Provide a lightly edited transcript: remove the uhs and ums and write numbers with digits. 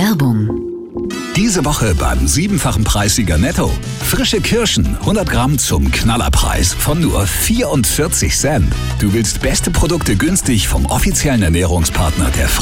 Werbung. Diese Woche beim 7-fachen Preissieger Netto. Frische Kirschen, 100 Gramm zum Knallerpreis von nur 44 Cent. Du willst beste Produkte günstig vom offiziellen Ernährungspartner der